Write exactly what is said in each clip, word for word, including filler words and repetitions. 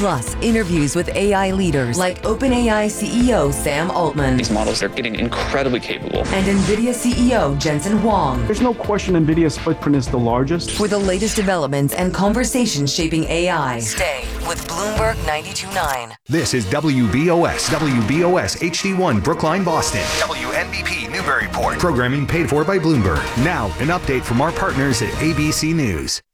Plus, interviews with A I leaders like OpenAI C E O Sam Altman. These models are getting incredibly capable. And NVIDIA C E O Jensen Huang. There's no question NVIDIA's footprint is the largest. For the latest developments and conversations shaping A I, stay with Bloomberg ninety-two point nine. This is W B O S, W B O S H D one Brookline, Boston, W N B P Newburyport. Programming paid for by Bloomberg. Now, an update from our partners at A B C News.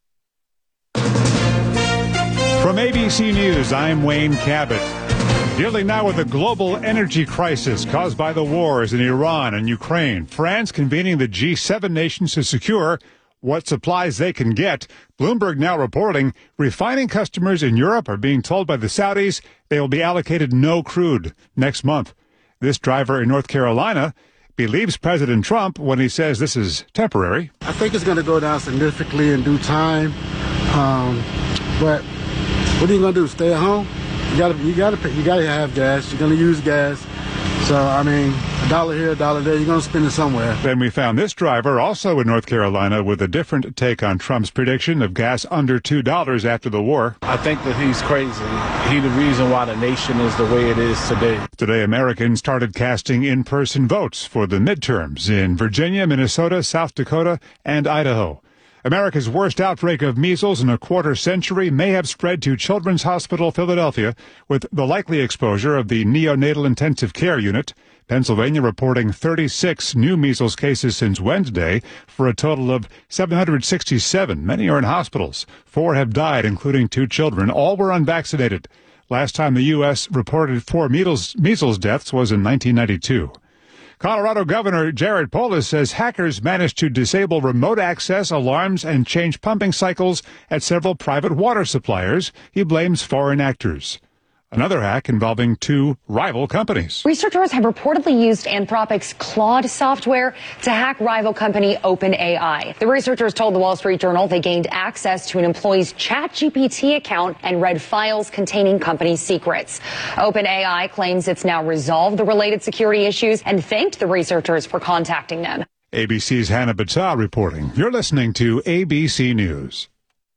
From A B C News, I'm Wayne Cabot. Dealing now with a global energy crisis caused by the wars in Iran and Ukraine. France convening the G seven nations to secure what supplies they can get. Bloomberg now reporting refining customers in Europe are being told by the Saudis they will be allocated no crude next month. This driver in North Carolina believes President Trump when he says this is temporary. I think it's going to go down significantly in due time, um, but what are you gonna do? Stay at home? You gotta, you gotta, you gotta have gas. You're gonna use gas. So I mean, a dollar here, a dollar there. You're gonna spend it somewhere. Then we found this driver also in North Carolina with a different take on Trump's prediction of gas under two dollars after the war. I think that he's crazy. He's the reason why the nation is the way it is today. Today, Americans started casting in-person votes for the midterms in Virginia, Minnesota, South Dakota, and Idaho. America's worst outbreak of measles in a quarter century may have spread to Children's Hospital Philadelphia with the likely exposure of the neonatal intensive care unit. Pennsylvania reporting thirty-six new measles cases since Wednesday for a total of seven hundred sixty-seven. Many are in hospitals. Four have died, including two children. All were unvaccinated. Last time the U S reported four measles, measles deaths was in nineteen ninety-two. Colorado Governor Jared Polis says hackers managed to disable remote access, alarms, and change pumping cycles at several private water suppliers. He blames foreign actors. Another hack involving two rival companies. Researchers have reportedly used Anthropic's Claude software to hack rival company OpenAI. The researchers told the Wall Street Journal they gained access to an employee's ChatGPT account and read files containing company secrets. OpenAI claims it's now resolved the related security issues and thanked the researchers for contacting them. A B C's Hannah Battah reporting. You're listening to A B C News.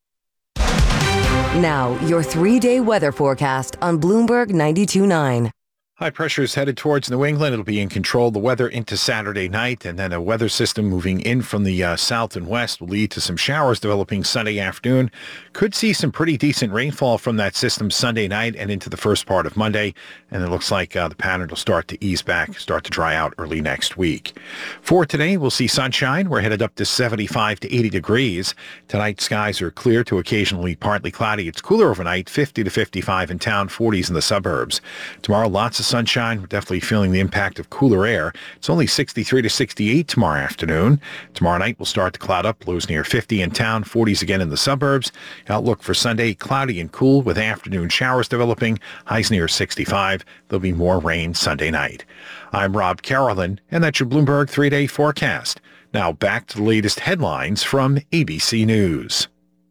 Now, your three-day weather forecast on Bloomberg ninety-two point nine. High pressure is headed towards New England. It'll be in control the weather into Saturday night, and then a weather system moving in from the uh, south and west will lead to some showers developing Sunday afternoon. Could see some pretty decent rainfall from that system Sunday night and into the first part of Monday, and it looks like uh, the pattern will start to ease back, start to dry out early next week. For today, we'll see sunshine. We're headed up to seventy-five to eighty degrees. Tonight, skies are clear to occasionally partly cloudy. It's cooler overnight, fifty to fifty-five in town, forties in the suburbs. Tomorrow, lots of sunshine. We're definitely feeling the impact of cooler air. It's only sixty-three to sixty-eight tomorrow afternoon. Tomorrow night will start to cloud up, lows near fifty in town, forties again in the suburbs. Outlook for Sunday, cloudy and cool with afternoon showers developing, highs near sixty-five. There'll be more rain Sunday night. I'm Rob Carolyn, and that's your Bloomberg three-day forecast. Now back to the latest headlines from A B C News.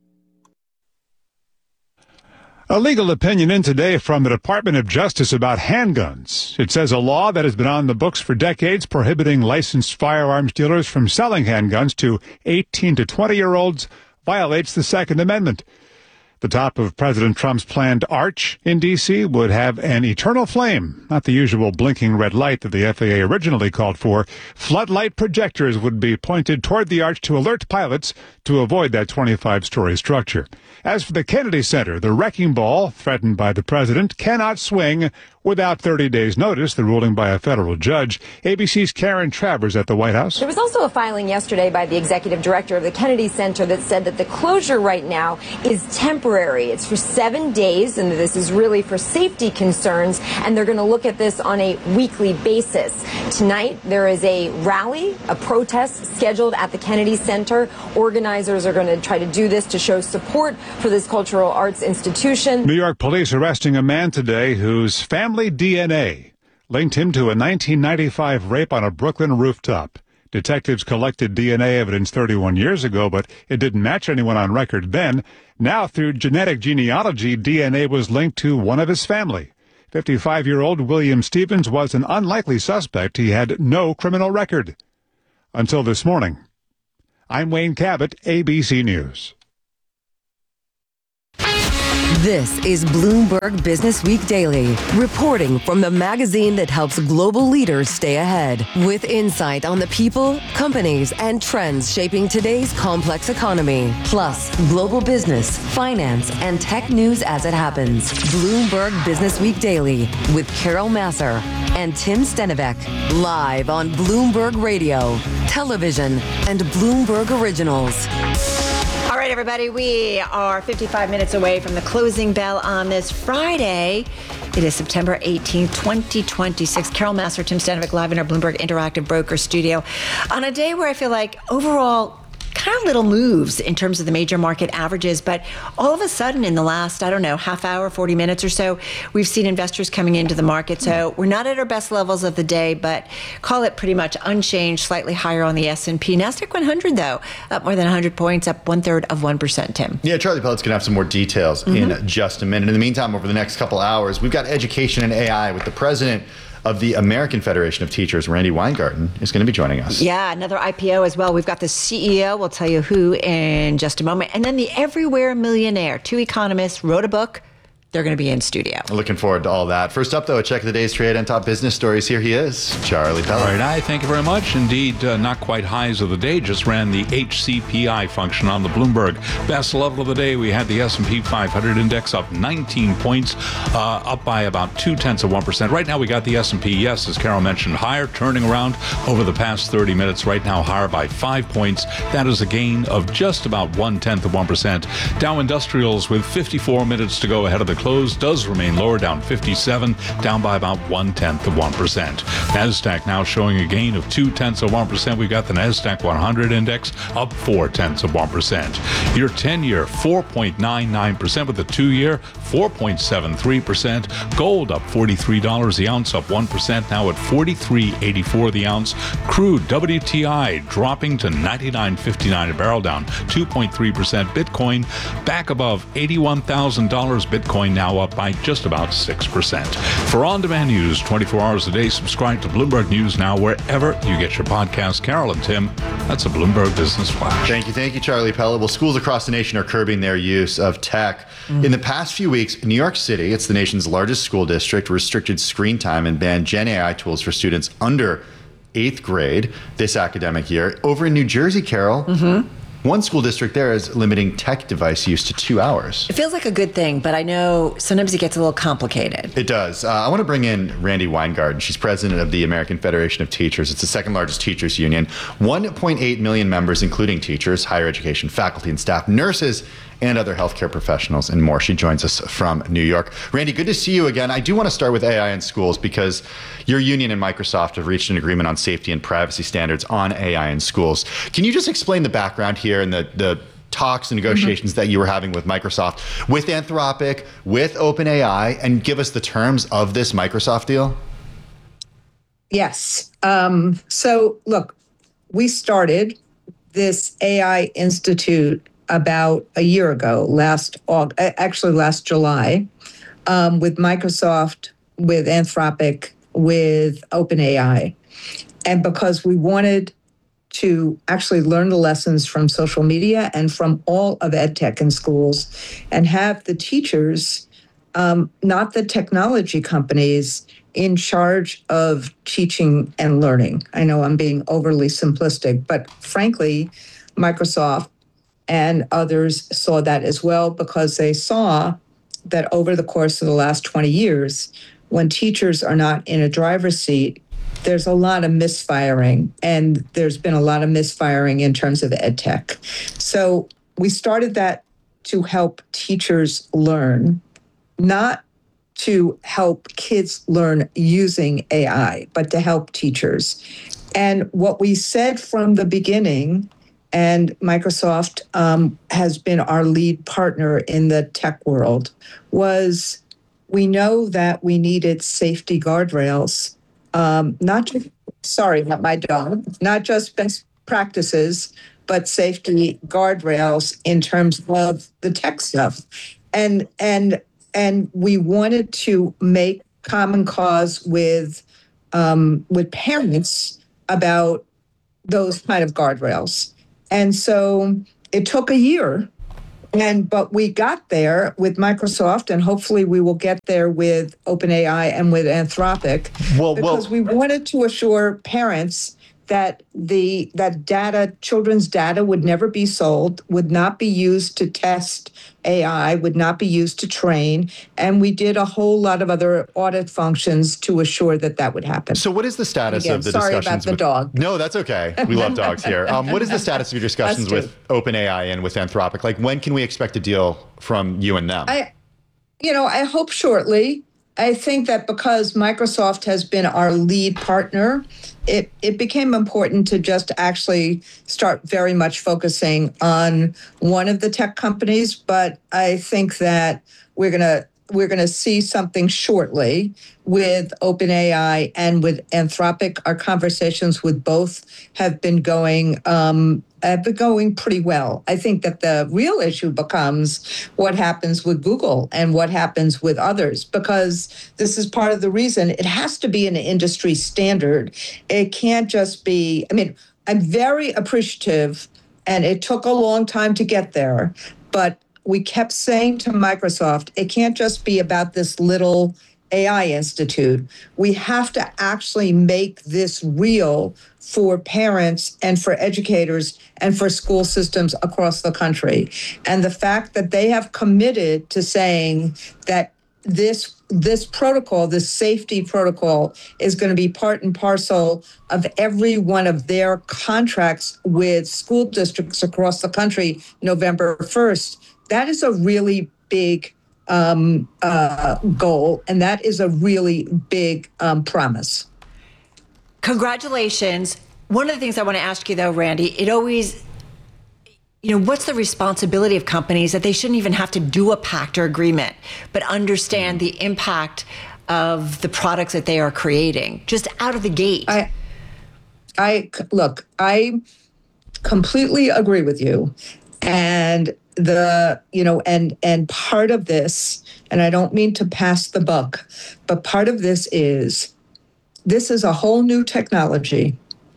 A legal opinion in today from the Department of Justice about handguns. It says a law that has been on the books for decades prohibiting licensed firearms dealers from selling handguns to eighteen to twenty-year-olds violates the Second Amendment. The top of President Trump's planned arch in D C would have an eternal flame, not the usual blinking red light that the F A A originally called for. Floodlight projectors would be pointed toward the arch to alert pilots to avoid that twenty-five-story structure. As for the Kennedy Center, the wrecking ball threatened by the president cannot swing without thirty days' notice, the ruling by a federal judge. A B C's Karen Travers at the White House. There was also a filing yesterday by the executive director of the Kennedy Center that said that the closure right now is temporary. It's for seven days, and this is really for safety concerns, and they're going to look at this on a weekly basis. Tonight, there is a rally, a protest scheduled at the Kennedy Center. Organizers are going to try to do this to show support for this cultural arts institution. New York police arresting a man today whose family D N A linked him to a nineteen ninety-five rape on a Brooklyn rooftop. Detectives collected D N A evidence thirty-one years ago, but it didn't match anyone on record then. Now, through genetic genealogy, D N A was linked to one of his family. fifty-five-year-old William Stevens was an unlikely suspect. He had no criminal record. Until this morning. I'm Wayne Cabot, A B C News. This is Bloomberg Business Week Daily, reporting from the magazine that helps global leaders stay ahead, with insight on the people, companies, and trends shaping today's complex economy, plus global business, finance, and tech news as it happens. Bloomberg Business Week Daily with Carol Massar and Tim Stenivek, live on Bloomberg Radio, television, and Bloomberg Originals. All right, everybody, we are fifty-five minutes away from the closing bell on this Friday. It is September eighteenth, twenty twenty-six. Carol Massar, Tim Stenivek, live in our Bloomberg Interactive Broker studio on a day where I feel like overall kind of little moves in terms of the major market averages. But all of a sudden in the last, I don't know, half hour, forty minutes or so, we've seen investors coming into the market. So we're not at our best levels of the day, but call it pretty much unchanged, slightly higher on the S and P. NASDAQ one hundred, though, up more than one hundred points, up one third of one percent, Tim. Yeah, Charlie Pellet's going to have some more details mm-hmm. in just a minute. In the meantime, over the next couple hours, we've got education and A I with the president of the American Federation of Teachers, Randi Weingarten, is going to be joining us. Yeah, another I P O as well. We've got the C E O. We'll tell you who in just a moment. And then the Everywhere Millionaire. Two economists wrote a book. They're going to be in studio. Looking forward to all that. First up, though, a check of the day's trade and top business stories. Here he is, Charlie Pellet. All right, I thank you very much. Indeed, uh, not quite highs of the day. Just ran the H C P I function on the Bloomberg. Best level of the day, we had the S and P five hundred index up nineteen points, uh, up by about two-tenths of one percent. Right now, we got the S and P, yes, as Carol mentioned, higher, turning around over the past thirty minutes. Right now, higher by five points. That is a gain of just about one-tenth of one percent. Dow Industrials, with fifty-four minutes to go ahead of the close, does remain lower, down fifty-seven, down by about one-tenth of one percent. NASDAQ now showing a gain of two-tenths of one percent. We've got the NASDAQ one hundred index up four-tenths of one percent. Your ten-year, four point nine nine percent, with the two-year, four point seven three percent. Gold up forty-three dollars the ounce, up one percent, now at forty-three eighty-four the ounce. Crude W T I dropping to ninety-nine fifty-nine a barrel, down two point three percent. Bitcoin back above eighty-one thousand dollars. Bitcoin now up by just about six percent. For on-demand news twenty-four hours a day, subscribe to Bloomberg News Now wherever you get your podcasts. Carol and Tim, that's a Bloomberg Business Flash. Thank you. Thank you, Charlie Pellet. Well, schools across the nation are curbing their use of tech. Mm. In the past few weeks, New York City, it's the nation's largest school district, restricted screen time and banned Gen A I tools for students under eighth grade this academic year. Over in New Jersey, Carol, mm-hmm. one school district there is limiting tech device use to two hours. It feels like a good thing, but I know sometimes it gets a little complicated. It does. Uh, I want to bring in Randi Weingarten. She's president of the American Federation of Teachers. It's the second largest teachers union. one point eight million members, including teachers, higher education, faculty and staff, nurses, and other healthcare professionals and more. She joins us from New York. Randi, good to see you again. I do want to start with A I in schools because your union and Microsoft have reached an agreement on safety and privacy standards on A I in schools. Can you just explain the background here and the, the talks and negotiations mm-hmm. that you were having with Microsoft, with Anthropic, with OpenAI, and give us the terms of this Microsoft deal? Yes. Um, so, look, we started this A I Institute about a year ago, last actually last July, um, with Microsoft, with Anthropic, with OpenAI. And because we wanted to actually learn the lessons from social media and from all of EdTech in schools and have the teachers, um, not the technology companies, in charge of teaching and learning. I know I'm being overly simplistic, but frankly, Microsoft and others saw that as well because they saw that over the course of the last twenty years, when teachers are not in a driver's seat, there's a lot of misfiring, and there's been a lot of misfiring in terms of ed tech. So we started that to help teachers learn, not to help kids learn using A I, but to help teachers. And what we said from the beginning, and Microsoft um, has been our lead partner in the tech world, was we know that we needed safety guardrails, um, not just, sorry, not my dog, not just best practices, but safety guardrails in terms of the tech stuff. And, and, and we wanted to make common cause with, um, with parents about those kind of guardrails. And so it took a year And but we got there with Microsoft, and hopefully we will get there with OpenAI and with Anthropic, well, because well, we wanted to assure parents that the that data, children's data, would never be sold, would not be used to test A I, would not be used to train, and we did a whole lot of other audit functions to assure that that would happen. So, what is the status Again, of the sorry discussions? about the with, dog. No, that's okay. We love dogs here. Um, what is the status of your discussions Us too. with OpenAI and with Anthropic? Like, when can we expect a deal from you and them? I, you know, I hope shortly. I think that because Microsoft has been our lead partner, it, it became important to just actually start very much focusing on one of the tech companies. But I think that we're gonna we're gonna see something shortly with OpenAI and with Anthropic. Our conversations with both have been going um, have been going pretty well. I think that the real issue becomes what happens with Google and what happens with others, because this is part of the reason it has to be an industry standard. It can't just be, I mean, I'm very appreciative, and it took a long time to get there, but we kept saying to Microsoft, it can't just be about this little A I institute. We have to actually make this real for parents and for educators and for school systems across the country. And the fact that they have committed to saying that this this protocol, this safety protocol, is going to be part and parcel of every one of their contracts with school districts across the country November first, that is a really big um, uh, goal, and that is a really big um, promise. Congratulations. One of the things I want to ask you, though, Randy, it always, you know, what's the responsibility of companies that they shouldn't even have to do a pact or agreement, but understand the impact of the products that they are creating just out of the gate? I, I look, I completely agree with you. And the, you know, and and part of this, and I don't mean to pass the buck, but part of this is, this is a whole new technology.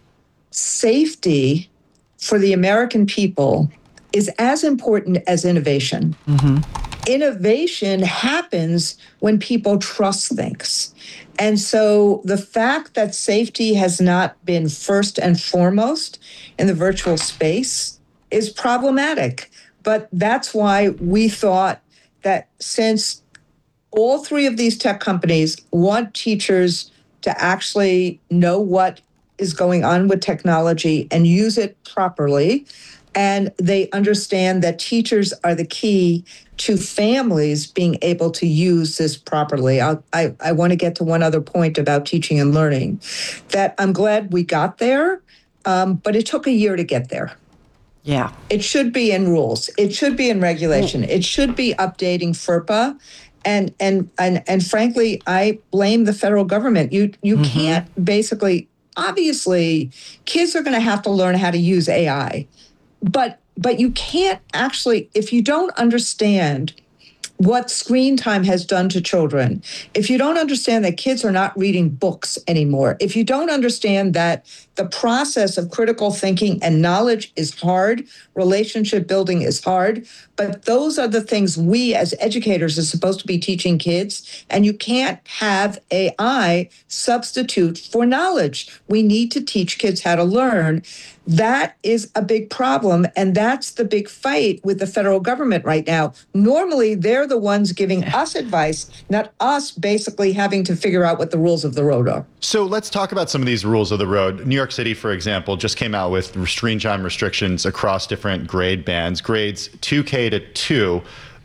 Safety for the American people is as important as innovation. Mm-hmm. Innovation happens when people trust things. And so the fact that safety has not been first and foremost in the virtual space is problematic. But that's why we thought that since all three of these tech companies want teachers to actually know what is going on with technology and use it properly, and they understand that teachers are the key to families being able to use this properly. I'll, I, I want to get to one other point about teaching and learning, that I'm glad we got there, um, but it took a year to get there. Yeah. It should be in rules. It should be in regulation. It should be updating FERPA. And and and and frankly, I blame the federal government. You you mm-hmm. can't basically, obviously, kids are going to have to learn how to use A I. But but you can't actually, if you don't understand what screen time has done to children, if you don't understand that kids are not reading books anymore, if you don't understand that the process of critical thinking and knowledge is hard, relationship building is hard, but those are the things we as educators are supposed to be teaching kids, and you can't have A I substitute for knowledge. We need to teach kids how to learn. That is a big problem, and that's the big fight with the federal government right now. Normally, they're the ones giving us advice, not us basically having to figure out what the rules of the road are. So let's talk about some of these rules of the road. New York City, for example, just came out with screen time restrictions across different grade bands, grades two K to two.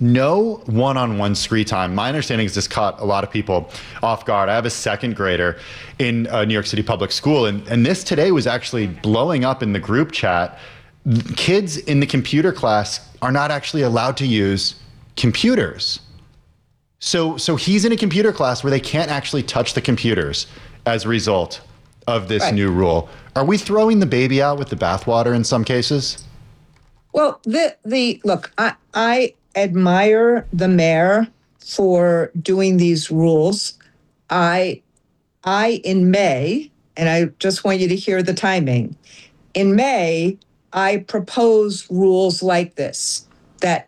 No one-on-one screen time. My understanding is this caught a lot of people off guard. I have a second grader in a New York City public school, and, and this today was actually blowing up in the group chat. Kids in the computer class are not actually allowed to use computers. So, so he's in a computer class where they can't actually touch the computers as a result of this right. new rule. Are we throwing the baby out with the bathwater in some cases? Well, the the look, I I admire the mayor for doing these rules. I, I in May, and I just want you to hear the timing. In May, I propose rules like this, that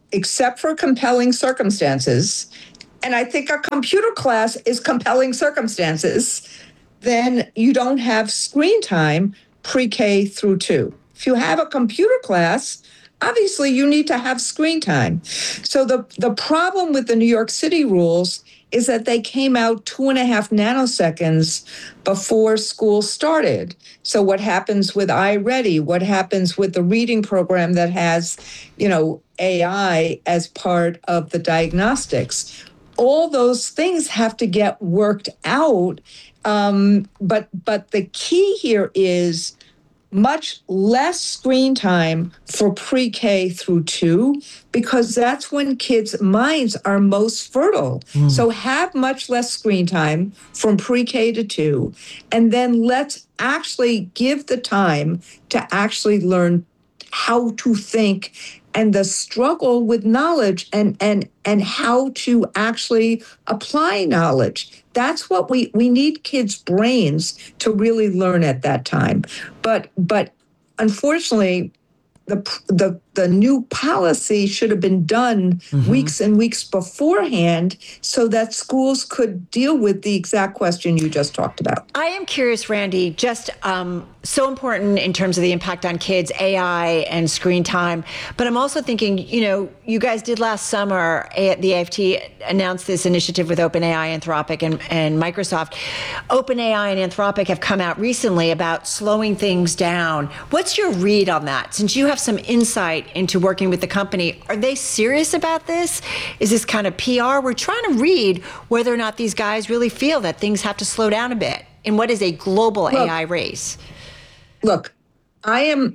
except for compelling circumstances, and I think a computer class is compelling circumstances, then you don't have screen time pre-K through two. If you have a computer class, obviously you need to have screen time. So the, the problem with the New York City rules is that they came out two and a half nanoseconds before school started. So what happens with iReady? What happens with the reading program that has, you know, A I as part of the diagnostics? All those things have to get worked out. Um, but but the key here is much less screen time for pre-K through two, because that's when kids' minds are most fertile. Mm. So have much less screen time from pre-K to two, and then let's actually give the time to actually learn how to think and the struggle with knowledge and and and how to actually apply knowledge. That's what we we need kids' brains to really learn at that time. But but unfortunately, the the the new policy should have been done mm-hmm. weeks and weeks beforehand so that schools could deal with the exact question you just talked about. I am curious, Randy, just um, so important in terms of the impact on kids, A I and screen time. But I'm also thinking, you know, you guys did last summer, the A F T announced this initiative with OpenAI, Anthropic, and, and Microsoft. OpenAI and Anthropic have come out recently about slowing things down. What's your read on that? Since you have some insight into working with the company, are they serious about this? Is this kind of P R? We're trying to read whether or not these guys really feel that things have to slow down a bit in what is a global look, A I race. Look, I am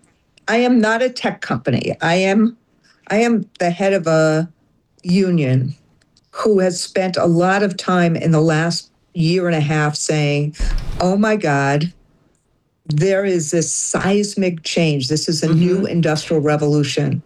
I am not a tech company. I am I am the head of a union who has spent a lot of time in the last year and a half saying, oh my God, there is this seismic change. This is a mm-hmm. new industrial revolution.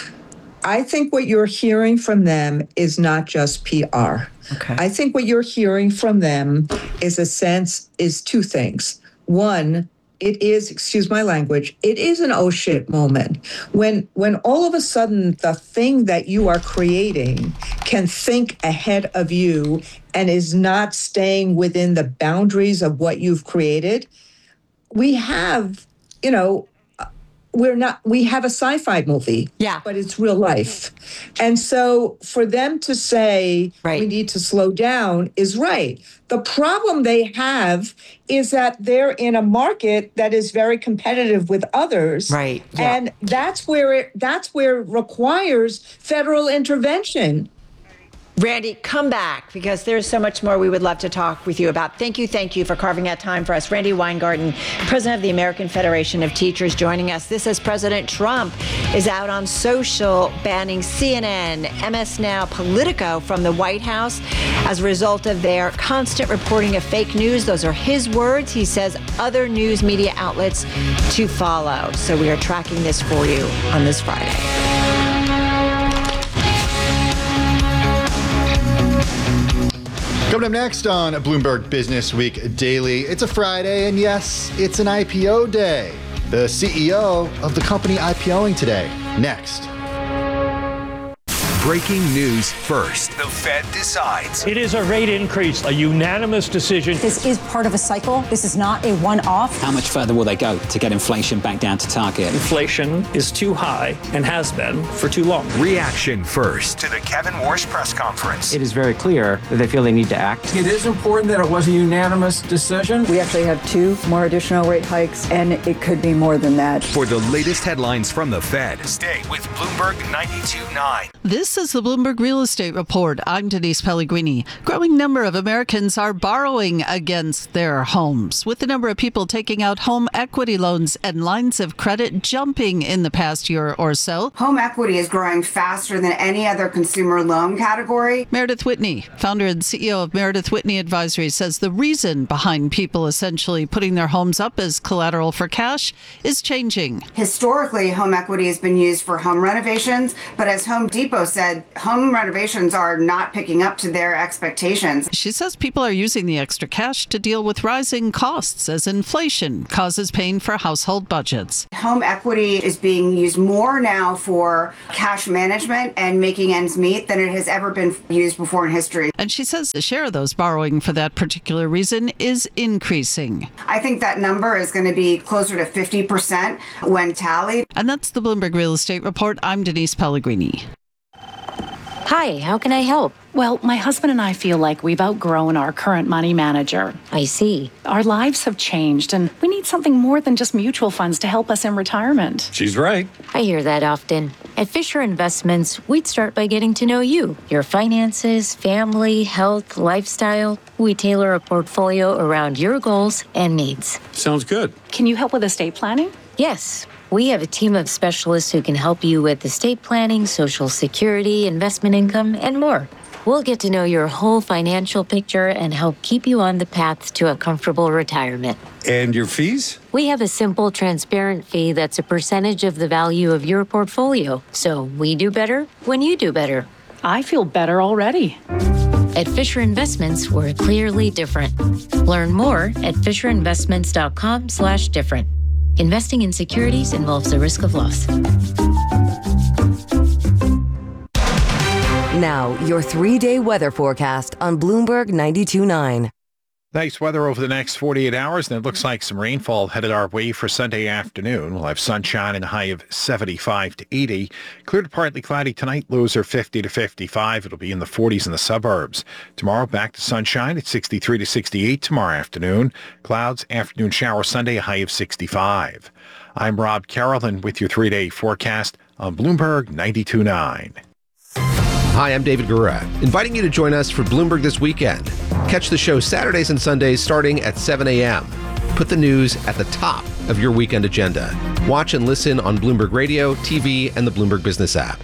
I think what you're hearing from them is not just P R. Okay. I think what you're hearing from them is a sense, is two things. One, it is, excuse my language, it is an oh shit moment. When when all of a sudden the thing that you are creating can think ahead of you and is not staying within the boundaries of what you've created. We have, you know, we're not, we have a sci-fi movie, yeah, but it's real life. And so for them to say right. we need to slow down is right. The problem they have is that they're in a market that is very competitive with others. Right. Yeah. And that's where it, that's where it requires federal intervention. Randy, come back, because there's so much more we would love to talk with you about. Thank you, thank you for carving out time for us. Randi Weingarten, president of the American Federation of Teachers, joining us. This is President Trump is out on social banning C N N, M S Now, Politico from the White House as a result of their constant reporting of fake news. Those are his words. He says other news media outlets to follow. So we are tracking this for you on this Friday. Coming up next on Bloomberg Business Week Daily, it's a Friday, and yes, it's an I P O day. The C E O of the company IPOing today. Next. Breaking news first. The Fed decides. It is a rate increase, a unanimous decision. This is part of a cycle. This is not a one-off. How much further will they go to get inflation back down to target? Inflation is too high and has been for too long. Reaction first to the Kevin Warsh press conference. It is very clear that they feel they need to act. It is important that it was a unanimous decision. We actually have two more additional rate hikes, and it could be more than that. For the latest headlines from the Fed, stay with Bloomberg ninety-two point nine. This is the Bloomberg Real Estate Report. I'm Denise Pellegrini. Growing number of Americans are borrowing against their homes, with the number of people taking out home equity loans and lines of credit jumping in the past year or so. Home equity is growing faster than any other consumer loan category. Meredith Whitney, founder and C E O of Meredith Whitney Advisory, says the reason behind people essentially putting their homes up as collateral for cash is changing. Historically, home equity has been used for home renovations, but as Home Depot said said home renovations are not picking up to their expectations. She says people are using the extra cash to deal with rising costs as inflation causes pain for household budgets. Home equity is being used more now for cash management and making ends meet than it has ever been used before in history. And she says the share of those borrowing for that particular reason is increasing. I think that number is going to be closer to fifty percent when tallied. And that's the Bloomberg Real Estate Report. I'm Denise Pellegrini. Hi, how can I help? Well, my husband and I feel like we've outgrown our current money manager. I see. Our lives have changed, and we need something more than just mutual funds to help us in retirement. She's right. I hear that often. At Fisher Investments, we'd start by getting to know you, your finances, family, health, lifestyle. We tailor a portfolio around your goals and needs. Sounds good. Can you help with estate planning? Yes. We have a team of specialists who can help you with estate planning, Social Security, investment income, and more. We'll get to know your whole financial picture and help keep you on the path to a comfortable retirement. And your fees? We have a simple, transparent fee that's a percentage of the value of your portfolio. So we do better when you do better. I feel better already. At Fisher Investments, we're clearly different. Learn more at fisherinvestments.com slash different. Investing in securities involves the risk of loss. Now, your three-day weather forecast on Bloomberg ninety-two point nine. Nice weather over the next forty-eight hours, and it looks like some rainfall headed our way for Sunday afternoon. We'll have sunshine and a high of seventy-five to eighty. Clear to partly cloudy tonight. Lows are fifty to fifty-five. It'll be in the forties in the suburbs. Tomorrow, back to sunshine at sixty-three to sixty-eight tomorrow afternoon. Clouds, afternoon shower Sunday, a high of sixty-five. I'm Rob Carolyn with your three-day forecast on Bloomberg ninety-two point nine. Hi, I'm David Gura, inviting you to join us for Bloomberg This Weekend. Catch the show Saturdays and Sundays starting at seven a.m. Put the news at the top of your weekend agenda. Watch and listen on Bloomberg Radio, T V, and the Bloomberg Business app.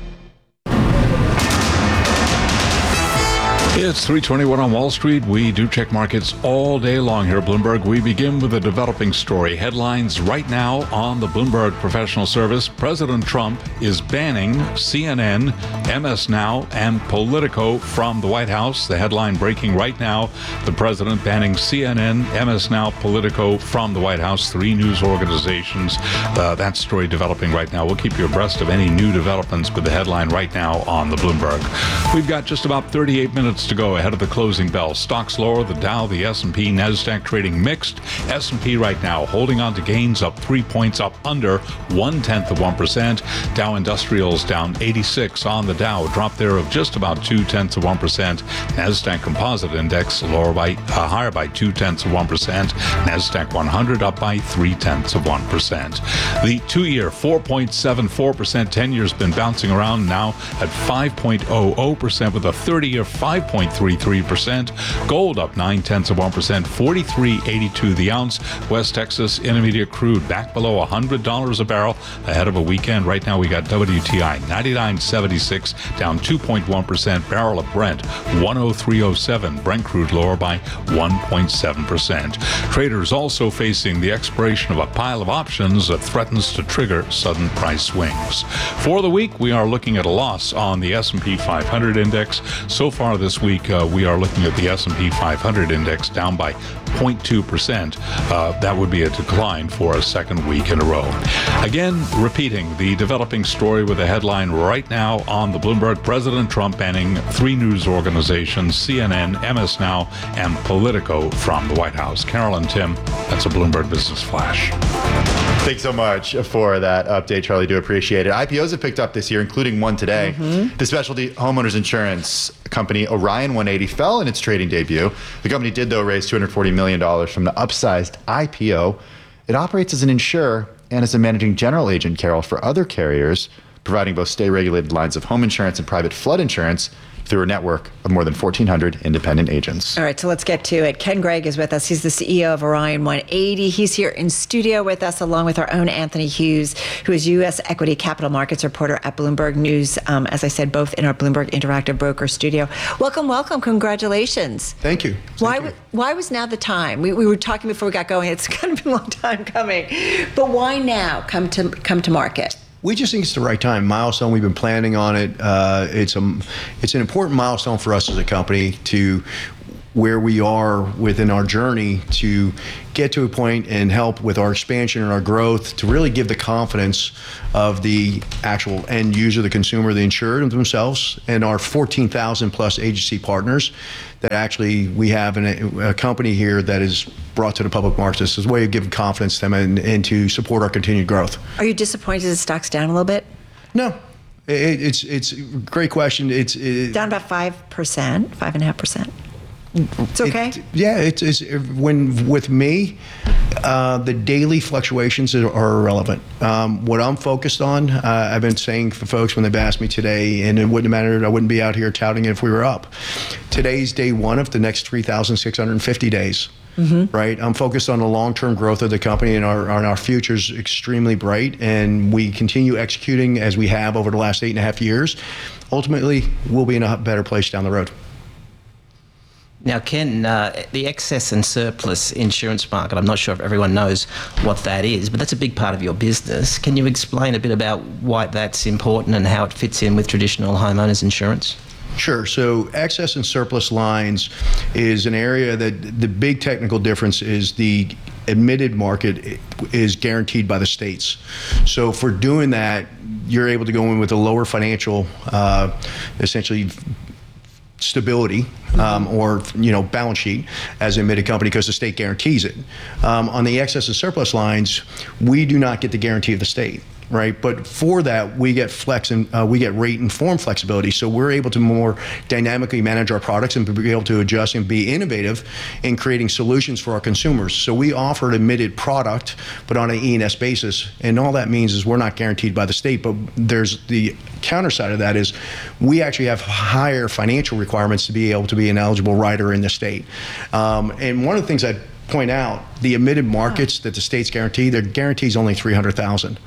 It's three twenty-one on Wall Street. We do check markets all day long here at Bloomberg. We begin with a developing story. Headlines right now on the Bloomberg Professional Service. President Trump is banning C N N, M S Now, and Politico from the White House. The headline breaking right now, the president banning C N N, M S Now, Politico from the White House. Three news organizations. Uh, that story developing right now. We'll keep you abreast of any new developments with the headline right now on the Bloomberg. We've got just about thirty-eight minutes to go ahead of the closing bell. Stocks lower, the Dow, the S and P, NASDAQ trading mixed. S and P right now holding on to gains, up three points, up under one-tenth of one percent. Dow Industrials down eighty-six on the Dow, a drop there of just about two-tenths of one percent. NASDAQ Composite Index lower by, uh, higher by two-tenths of one percent. NASDAQ one hundred up by three-tenths of one percent. The two-year four point seven four percent, ten-year's been bouncing around now at five point zero zero percent with a thirty-year five point three three percent. Gold up nine-tenths of one percent, forty-three eighty-two the ounce. West Texas Intermediate crude back below one hundred dollars a barrel ahead of a weekend. Right now we got W T I ninety-nine seventy-six down two point one percent. Barrel of Brent one oh three oh seven. Brent crude lower by one point seven percent. Traders also facing the expiration of a pile of options that threatens to trigger sudden price swings. For the week, we are looking at a loss on the S and P five hundred index. So far this week, Week, uh, we are looking at the S and P five hundred index down by zero point two percent. Uh, that would be a decline for a second week in a row. Again, repeating the developing story with a headline right now on the Bloomberg. President Trump banning three news organizations, C N N, M S Now, and Politico from the White House. Carol and Tim, that's a Bloomberg Business Flash. Thanks so much for that update, Charlie. Do appreciate it. I P Os have picked up this year, including one today. Mm-hmm. The specialty homeowners insurance company Orion one eighty fell in its trading debut. The company did, though, raise two hundred forty million dollars from the upsized I P O. It operates as an insurer and as a managing general agent, Carol, for other carriers, providing both state-regulated lines of home insurance and private flood insurance through a network of more than fourteen hundred independent agents. All right, so let's get to it. Ken Gregg is with us. He's the C E O of Orion one eighty. He's here in studio with us, along with our own Anthony Hughes, who is U S Equity Capital Markets reporter at Bloomberg News. Um, as I said, both in our Bloomberg Interactive Broker studio. Welcome, welcome. Congratulations. Thank you. Thank why, you. why was now the time? We, we were talking before we got going. It's kind of been a long time coming. But why now come to come to market? We just think it's the right time. Milestone. We've been planning on it. Uh, it's a, it's an important milestone for us as a company to where we are within our journey to get to a point and help with our expansion and our growth to really give the confidence of the actual end user, the consumer, the insured themselves, and our fourteen thousand plus agency partners that actually we have an, a company here that is brought to the public markets. This is a way of giving confidence to them and, and to support our continued growth. Are you disappointed the stock's down a little bit? No. It, it's it's a great question. It's it, down about five percent, five and a half percent. It's okay. It, yeah, it's, it's when with me, uh, the daily fluctuations are, are irrelevant. Um, what I'm focused on, uh, I've been saying for folks when they've asked me today, and it wouldn't have mattered. I wouldn't be out here touting it if we were up. Today's day one of the next three thousand six hundred fifty days. Mm-hmm. Right. I'm focused on the long-term growth of the company, and our, our, our future's extremely bright. And we continue executing as we have over the last eight and a half years. Ultimately, we'll be in a better place down the road. Now, Ken, uh, the excess and surplus insurance market, I'm not sure if everyone knows what that is, but that's a big part of your business. Can you explain a bit about why that's important and how it fits in with traditional homeowners insurance? Sure. So excess and surplus lines is an area that the big technical difference is the admitted market is guaranteed by the states. So for doing that, you're able to go in with a lower financial, uh, essentially, stability um, or you know balance sheet as an admitted company because the state guarantees it. Um, on the excess and surplus lines, we do not get the guarantee of the state. Right, but for that we get flex and uh, we get rate and form flexibility, so we're able to more dynamically manage our products and be able to adjust and be innovative in creating solutions for our consumers. So we offer an admitted product, but on an E and S basis, and all that means is we're not guaranteed by the state. But there's the counter side of that is we actually have higher financial requirements to be able to be an eligible rider in the state. Um, and one of the things I'd point out, the admitted markets that the states guarantee, their guarantee is only three hundred thousand.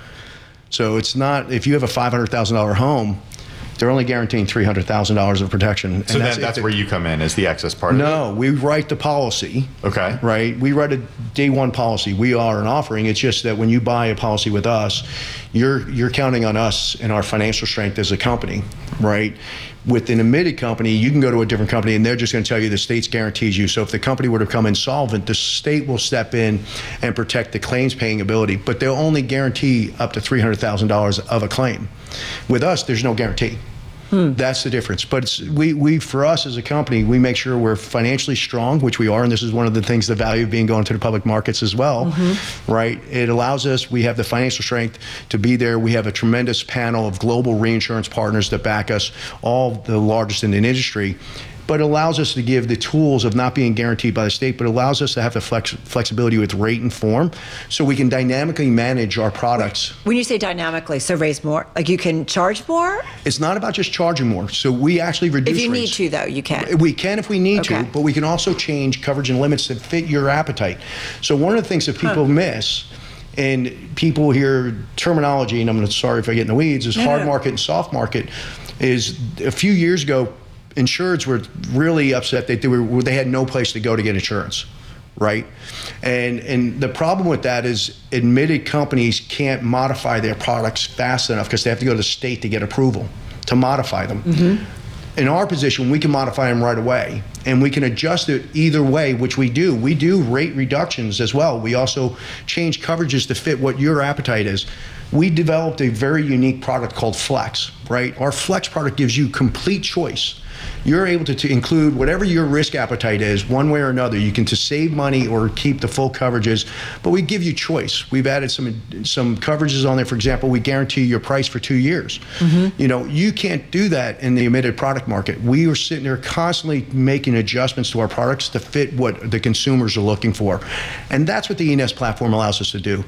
So it's not, if you have a five hundred thousand dollars home, they're only guaranteeing three hundred thousand dollars of protection. So and that's, that's where you come in as the excess part of it? No, we write the policy. Okay. Right? We write a day one policy. We are an offering. It's just that when you buy a policy with us, you're you're counting on us and our financial strength as a company, right? With an admitted company, you can go to a different company and they're just going to tell you the state guarantees you. So if the company were to become insolvent, the state will step in and protect the claims paying ability, but they'll only guarantee up to three hundred thousand dollars of a claim. With us, there's no guarantee. Hmm. That's the difference. But it's, we, we, for us as a company, we make sure we're financially strong, which we are, and this is one of the things, the value of being going to the public markets as well, mm-hmm. right? It allows us, we have the financial strength to be there. We have a tremendous panel of global reinsurance partners that back us, all the largest in the industry. But it allows us to give the tools of not being guaranteed by the state, but allows us to have the flex, flexibility with rate and form so we can dynamically manage our products. When you say dynamically, so raise more, like you can charge more? It's not about just charging more. So we actually reduce If you rates. need to, though, you can. We can if we need Okay. to, but we can also change coverage and limits that fit your appetite. So one of the things that people Huh. miss, and people hear terminology, and I'm sorry if I get in the weeds, is No, hard no. market and soft market, is a few years ago, insureds were really upset that they were they had no place to go to get insurance, right? And and the problem with that is admitted companies can't modify their products fast enough because they have to go to the state to get approval to modify them. Mm-hmm. In our position, we can modify them right away, and we can adjust it either way, which we do. We do rate reductions as well. We also change coverages to fit what your appetite is. We developed a very unique product called Flex, right? Our Flex product gives you complete choice. You're able to, to include whatever your risk appetite is, one way or another. You can to save money or keep the full coverages, but we give you choice. We've added some some coverages on there. For example, we guarantee your price for two years. Mm-hmm. You know, you can't do that in the admitted product market. We are sitting there constantly making adjustments to our products to fit what the consumers are looking for, and that's what the E N S platform allows us to do.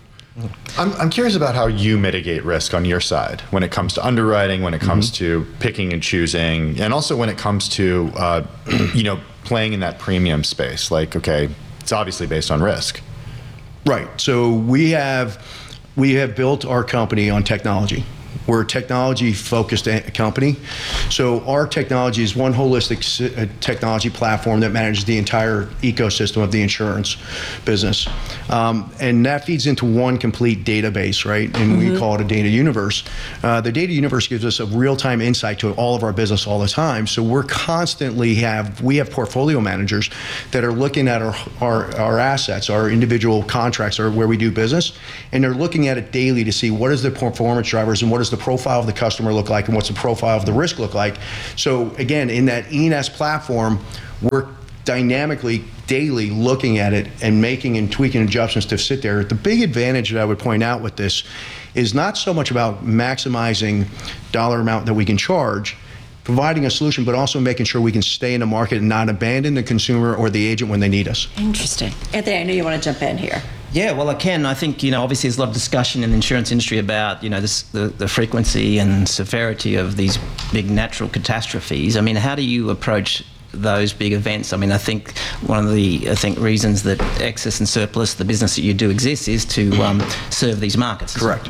I'm, I'm curious about how you mitigate risk on your side when it comes to underwriting, when it comes mm-hmm. to picking and choosing, and also when it comes to, uh, you know, playing in that premium space. Like, okay, it's obviously based on risk. Right. So we have we have built our company on technology. We're a technology-focused company. So our technology is one holistic technology platform that manages the entire ecosystem of the insurance business. Um, and that feeds into one complete database, right? And mm-hmm. we call it a data universe. Uh, the data universe gives us a real-time insight to all of our business all the time. So we're constantly have, we have portfolio managers that are looking at our, our, our assets, our individual contracts, or where we do business, and they're looking at it daily to see what is the performance drivers and what does the profile of the customer look like and what's the profile of the risk look like. So again, in that E N S platform, we're dynamically daily looking at it and making and tweaking adjustments to sit there. The big advantage that I would point out with this is not so much about maximizing dollar amount that we can charge, providing a solution, but also making sure we can stay in the market and not abandon the consumer or the agent when they need us. Interesting. Anthony, I know you want to jump in here. Yeah, well, I can. I think, you know, obviously there's a lot of discussion in the insurance industry about, you know, this, the, the frequency and severity of these big natural catastrophes. I mean, how do you approach those big events? I mean, I think one of the I think reasons that excess and surplus, the business that you do exists, is to um, serve these markets. Correct.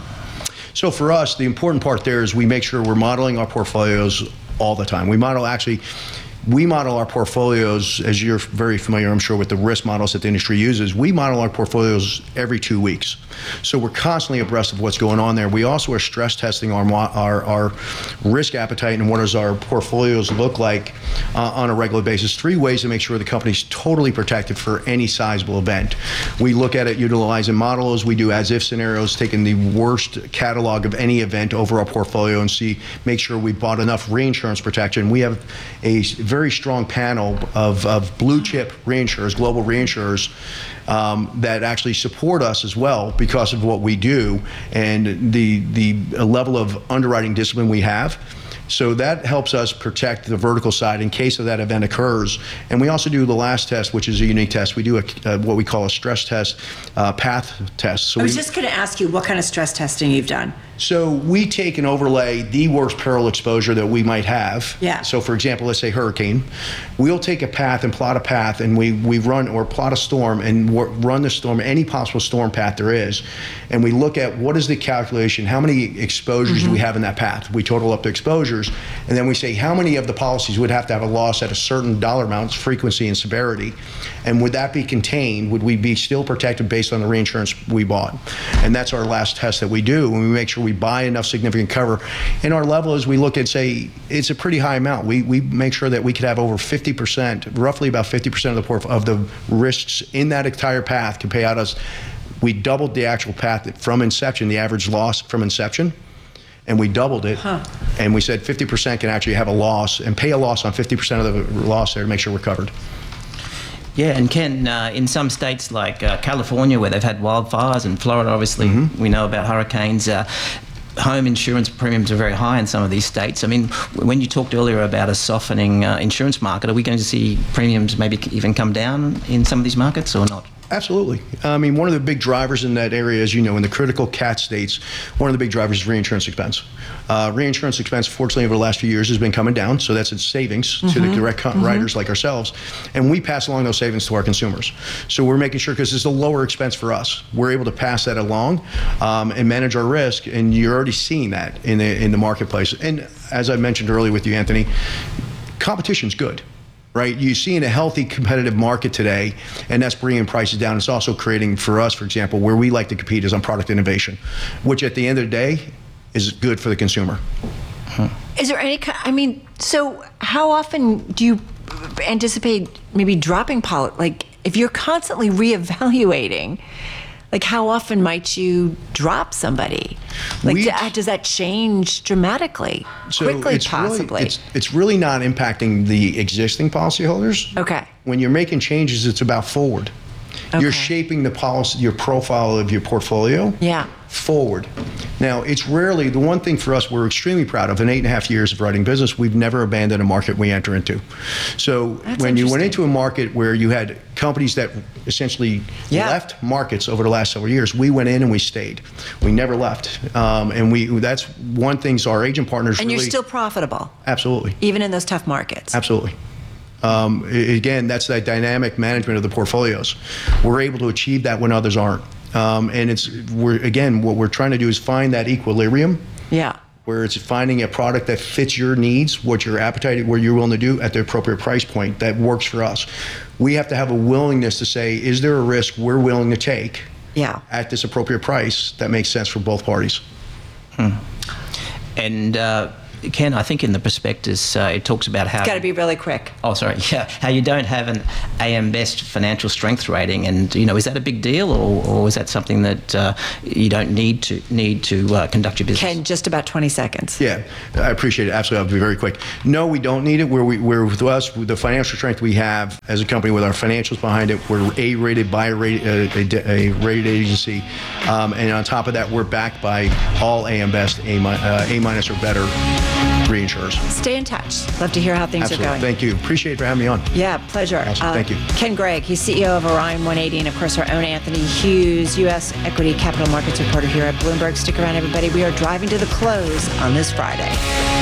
So for us, the important part there is we make sure we're modeling our portfolios all the time. We model actually, we model our portfolios, as you're very familiar, I'm sure, with the risk models that the industry uses. We model our portfolios every two weeks. So we're constantly abreast of what's going on there. We also are stress testing our our, our risk appetite and what does our portfolios look like uh, on a regular basis. Three ways to make sure the company's totally protected for any sizable event. We look at it utilizing models. We do as-if scenarios, taking the worst catalog of any event over our portfolio and see, make sure we bought enough reinsurance protection. We have a very strong panel of, of blue chip reinsurers, global reinsurers, um, that actually support us as well because of what we do and the the level of underwriting discipline we have. So that helps us protect the vertical side in case of that event occurs. And we also do the last test, which is a unique test. We do a, uh, what we call a stress test, uh, path test. So I was we, just going to ask you what kind of stress testing you've done. So we take and overlay the worst peril exposure that we might have. Yeah. So for example, let's say hurricane. We'll take a path and plot a path, and we, we run or plot a storm and w- run the storm, any possible storm path there is. And we look at what is the calculation, how many exposures mm-hmm. do we have in that path? We total up the exposures, and then we say how many of the policies would have to have a loss at a certain dollar amount, frequency and severity, and would that be contained? Would we be still protected based on the reinsurance we bought? And that's our last test that we do, and we make sure we buy enough significant cover. And our level is we look and say it's a pretty high amount. We we make sure that we could have over fifty percent, roughly about fifty percent of the port- of the risks in that entire path can pay out us. We doubled the actual path from inception, the average loss from inception, and we doubled it. Huh. And we said fifty percent can actually have a loss and pay a loss on fifty percent of the loss there to make sure we're covered. Yeah, and Ken, uh, in some states like uh, California, where they've had wildfires, and Florida, obviously, mm-hmm. we know about hurricanes, uh, home insurance premiums are very high in some of these states. I mean, when you talked earlier about a softening uh, insurance market, are we going to see premiums maybe even come down in some of these markets or not? Absolutely. I mean, one of the big drivers in that area, as you know, in the critical cat states, one of the big drivers is reinsurance expense. Uh, reinsurance expense, fortunately, over the last few years has been coming down, so that's its savings mm-hmm. to the direct mm-hmm. writers like ourselves, and we pass along those savings to our consumers. So we're making sure, because it's a lower expense for us, we're able to pass that along um, and manage our risk, and you're already seeing that in the in the marketplace. And as I mentioned earlier with you, Anthony, competition's good. Right, you see in a healthy competitive market today, and that's bringing prices down. It's also creating for us, for example, where we like to compete is on product innovation, which at the end of the day is good for the consumer. Huh. Is there any, I mean, so how often do you anticipate maybe dropping policy? Like, if you're constantly reevaluating, like how often might you drop somebody? Like, we, does that change dramatically, so quickly, it's possibly? Really, it's, it's really not impacting the existing policyholders. Okay. When you're making changes, it's about forward. Okay. You're shaping the policy, your profile of your portfolio. Yeah. Forward. Now, it's rarely, the one thing for us we're extremely proud of, in eight and a half years of writing business, we've never abandoned a market we enter into. So That's when you went into a market where you had companies that essentially yeah. left markets over the last several years, we went in and we stayed. We never left. Um, and we that's one thing, so our agent partners And really, you're still profitable. Absolutely. Even in those tough markets. Absolutely. Um, again, that's that dynamic management of the portfolios. We're able to achieve that when others aren't. Um, and it's, we're again, what we're trying to do is find that equilibrium. Yeah. where it's finding a product that fits your needs, what your appetite, what you're willing to do at the appropriate price point that works for us. We have to have a willingness to say, is there a risk we're willing to take yeah. at this appropriate price that makes sense for both parties? Hmm. And uh, Ken, I think in the prospectus uh, it talks about how... It's got to be really quick. Oh, sorry. Yeah, how you don't have an A M Best financial strength rating, and you know, is that a big deal, or, or is that something that uh, you don't need to need to uh, conduct your business? Ken, just about twenty seconds. Yeah, I appreciate it. Absolutely, I'll be very quick. No, we don't need it. Where we, where with us, with the financial strength we have as a company, with our financials behind it, we're A-rated by a, rate, uh, a, a rated agency, um, and on top of that, we're backed by all A M Best A, uh, A minus or better reinsurers. Stay in touch. Love to hear how things Absolutely. are going. Thank you. Appreciate it for having me on. Yeah, pleasure. Awesome. Uh, Thank you. Ken Gregg, he's C E O of Orion one eighty, and of course our own Anthony Hughes, U S equity capital markets reporter here at Bloomberg. Stick around, everybody. We are driving to the close on this Friday.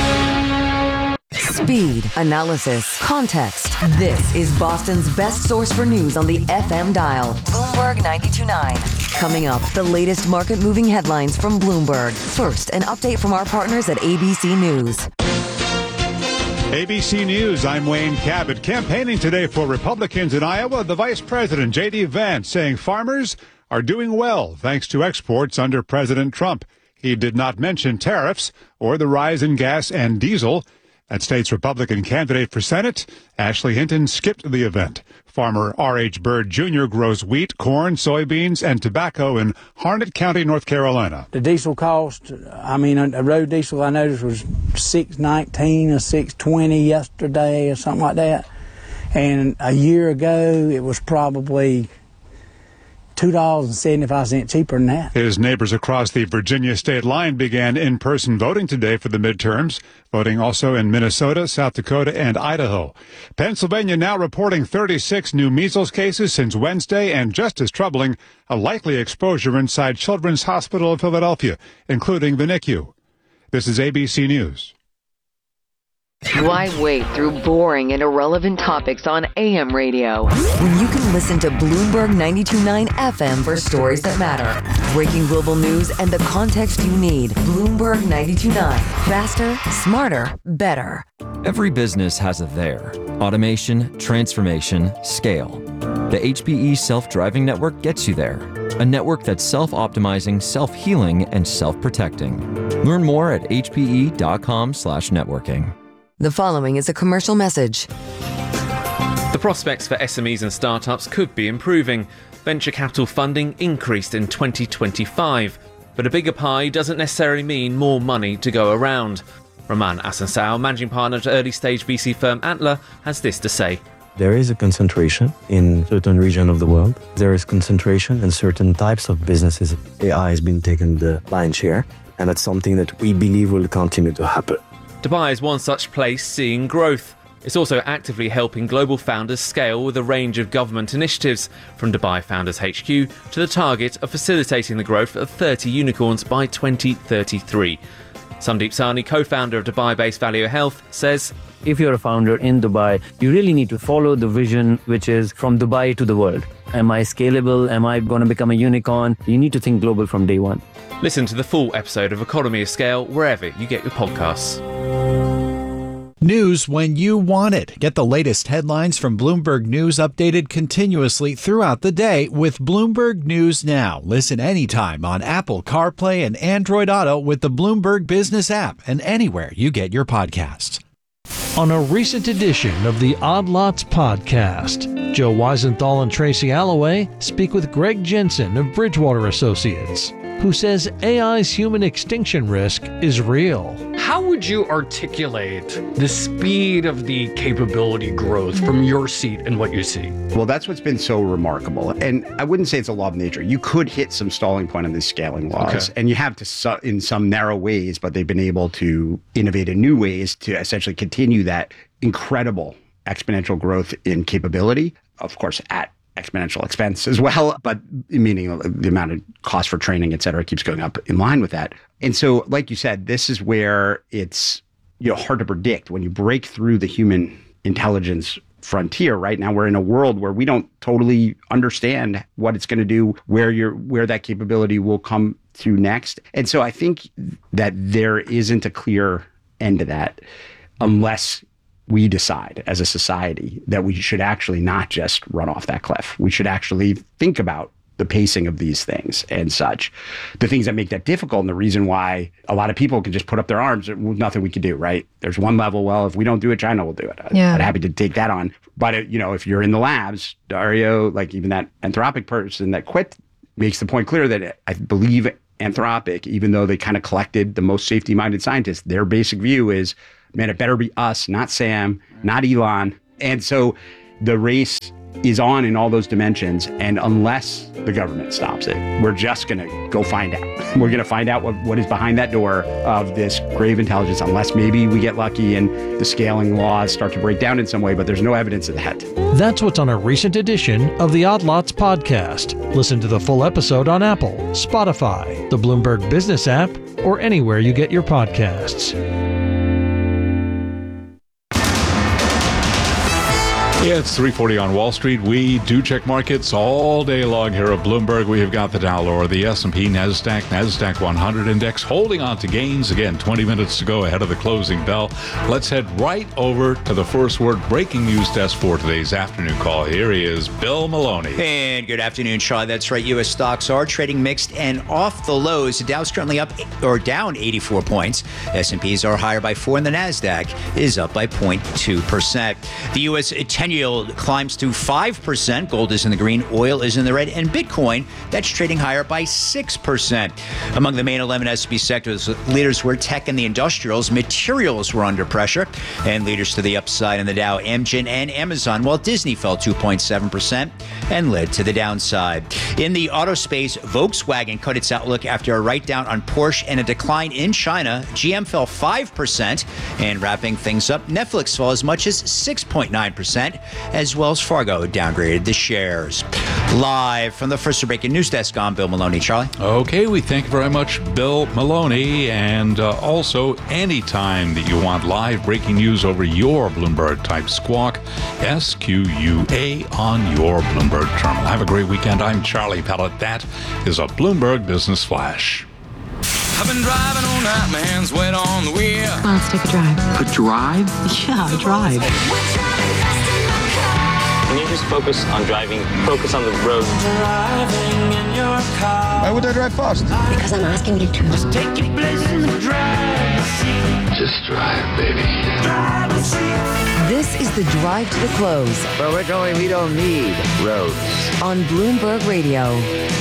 Speed, analysis, context. This is Boston's best source for news on the F M dial. Bloomberg ninety-two point nine. Coming up, the latest market-moving headlines from Bloomberg. First, an update from our partners at A B C News. A B C News, I'm Wayne Cabot. Campaigning today for Republicans in Iowa, the Vice President, J D. Vance, saying farmers are doing well thanks to exports under President Trump. He did not mention tariffs or the rise in gas and diesel. That state's Republican candidate for Senate, Ashley Hinton, skipped the event. Farmer R H. Bird Junior grows wheat, corn, soybeans, and tobacco in Harnett County, North Carolina. The diesel cost, I mean, a road diesel I noticed was six nineteen or six twenty yesterday or something like that. And a year ago, it was probably two dollars and seventy-five cents cheaper than that. His neighbors across the Virginia state line began in-person voting today for the midterms, voting also in Minnesota, South Dakota, and Idaho. Pennsylvania now reporting thirty-six new measles cases since Wednesday, and just as troubling, a likely exposure inside Children's Hospital of Philadelphia, including the N I C U. This is A B C News. Why wait through boring and irrelevant topics on A M radio when you can listen to Bloomberg ninety-two point nine F M for stories that matter? Breaking global news and the context you need. Bloomberg ninety-two point nine. Faster, smarter, better. Every business has a there. Automation, transformation, scale. The H P E Self-Driving Network gets you there. A network that's self-optimizing, self-healing, and self-protecting. Learn more at h p e dot com slash networking. The following is a commercial message. The prospects for S M Es and startups could be improving. Venture capital funding increased in twenty twenty-five, but a bigger pie doesn't necessarily mean more money to go around. Roman Asansao, managing partner at early-stage V C firm Antler, has this to say. There is a concentration in certain regions of the world. There is concentration in certain types of businesses. A I has been taking the lion's share, and that's something that we believe will continue to happen. Dubai is one such place seeing growth. It's also actively helping global founders scale with a range of government initiatives, from Dubai Founders H Q to the target of facilitating the growth of thirty unicorns by twenty thirty-three. Sandeep Sahni, co-founder of Dubai-based Value Health, says, if you're a founder in Dubai, you really need to follow the vision, which is from Dubai to the world. Am I scalable? Am I going to become a unicorn? You need to think global from day one. Listen to the full episode of Economy of Scale wherever you get your podcasts. News when you want it. Get the latest headlines from Bloomberg News updated continuously throughout the day with Bloomberg News Now. Listen anytime on Apple CarPlay and Android Auto with the Bloomberg Business app and anywhere you get your podcasts. On a recent edition of the Odd Lots podcast, Joe Weisenthal and Tracy Alloway speak with Greg Jensen of Bridgewater Associates, who says A I's human extinction risk is real. How would you articulate the speed of the capability growth from your seat and what you see? Well, that's what's been so remarkable. And I wouldn't say it's a law of nature. You could hit some stalling point on these scaling laws, okay. and you have to su- in some narrow ways, but they've been able to innovate in new ways to essentially continue that incredible exponential growth in capability, of course, at exponential expense as well, but meaning the amount of cost for training, et cetera, keeps going up in line with that. And so, like you said, this is where it's, you know, hard to predict when you break through the human intelligence frontier. Right now, we're in a world where we don't totally understand what it's going to do, where you're, where that capability will come to next. And so I think that there isn't a clear end to that unless we decide as a society that we should actually not just run off that cliff. We should actually think about the pacing of these things and such. The things that make that difficult, and the reason why a lot of people can just put up their arms, there's nothing we can do, right? There's one level, well, if we don't do it, China will do it. Yeah. I'm happy to take that on. But, uh, you know, if you're in the labs, Dario, like even that Anthropic person that quit makes the point clear that I believe Anthropic, even though they kind of collected the most safety-minded scientists, their basic view is, man, it better be us, not Sam, not Elon. And so the race is on in all those dimensions. And unless the government stops it, we're just going to go find out. We're going to find out what, what is behind that door of this grave intelligence, unless maybe we get lucky and the scaling laws start to break down in some way, but there's no evidence of that. That's what's on a recent edition of the Odd Lots podcast. Listen to the full episode on Apple, Spotify, the Bloomberg Business app, or anywhere you get your podcasts. Yeah, it's three forty on Wall Street. We do check markets all day long here at Bloomberg. We have got the Dow lower, the S and P, NASDAQ, NASDAQ one hundred index holding on to gains. Again, twenty minutes to go ahead of the closing bell. Let's head right over to the First Word breaking news desk for today's afternoon call. Here he is, Bill Maloney. And good afternoon, Sean. That's right. U S stocks are trading mixed and off the lows. The Dow's currently up or down eighty-four points. S and P's are higher by four, and the NASDAQ is up by zero point two percent. The U S ten yield climbs to five percent. Gold is in the green, oil is in the red, and Bitcoin, that's trading higher by six percent. Among the main eleven S and P sectors, leaders were tech and the industrials. Materials were under pressure, and leaders to the upside in the Dow, Amgen and Amazon, while Disney fell two point seven percent and led to the downside. In the auto space, Volkswagen cut its outlook after a write-down on Porsche and a decline in China. G M fell five percent, and wrapping things up, Netflix fell as much as six point nine percent, as Wells Fargo downgraded the shares. Live from the First Breaking News Desk, I'm Bill Maloney. Charlie? Okay, we thank you very much, Bill Maloney. And uh, also, anytime that you want live breaking news over your Bloomberg type squawk, S Q U A on your Bloomberg terminal. Have a great weekend. I'm Charlie Pellet. That is a Bloomberg Business Flash. I've been driving all night, my hands wet on the wheel. Come on, let's take a drive. A drive? Yeah, a drive. Can you just focus on driving? Focus on the road. Driving in your car. Why would I drive fast? Because I'm asking you to. Just take your place in the driver's seat. Just drive, baby. Driver's seat. This is the drive to the close. Where we're going, we don't need roads. On Bloomberg Radio.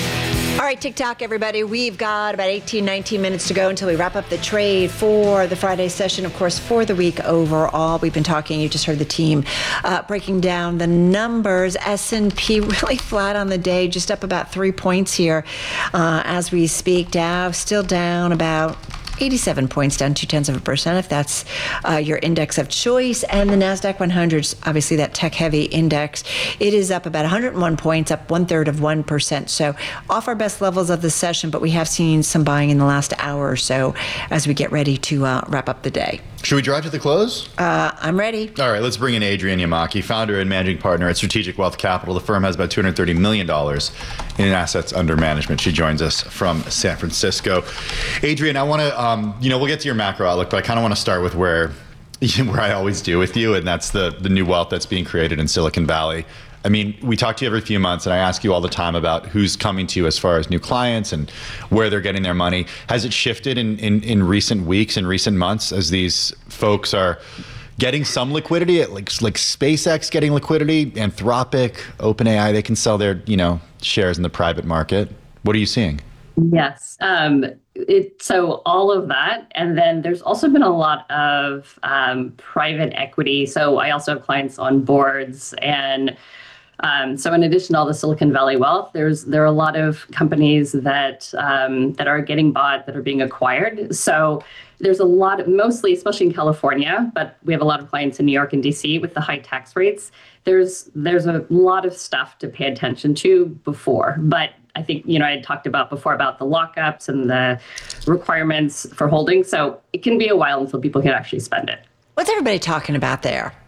All right, TikTok, everybody. We've got about eighteen, nineteen minutes to go until we wrap up the trade for the Friday session. Of course, for the week overall, we've been talking, you just heard the team uh, breaking down the numbers. S and P really flat on the day, just up about three points here uh, as we speak. Dow still down about eighty-seven points, down two-tenths of a percent, if that's uh, your index of choice. And the NASDAQ one hundred, obviously that tech-heavy index, it is up about one hundred one points, up one-third of one percent. So off our best levels of the session, but we have seen some buying in the last hour or so as we get ready to uh, wrap up the day. Should we drive to the close? Uh, I'm ready. All right, let's bring in Adrian Yamaki, founder and managing partner at Strategic Wealth Capital. The firm has about two hundred thirty million dollars in assets under management. She joins us from San Francisco. Adrian, I want to, um, you know, we'll get to your macro outlook, but I kind of want to start with where, where I always do with you, and that's the, the new wealth that's being created in Silicon Valley. I mean, we talk to you every few months, and I ask you all the time about who's coming to you as far as new clients and where they're getting their money. Has it shifted in, in, in recent weeks and recent months as these folks are getting some liquidity, like like SpaceX getting liquidity, Anthropic, OpenAI, they can sell their, you know, shares in the private market? What are you seeing? Yes. Um, it, so all of that. And then there's also been a lot of um, private equity. So I also have clients on boards. And um, so in addition to all the Silicon Valley wealth, there's there are a lot of companies that um, that are getting bought, that are being acquired. So there's a lot of, mostly, especially in California, but we have a lot of clients in New York and D C with the high tax rates. There's there's a lot of stuff to pay attention to before. But I think, you know, I had talked about before about the lockups and the requirements for holding. So it can be a while until people can actually spend it. What's everybody talking about there?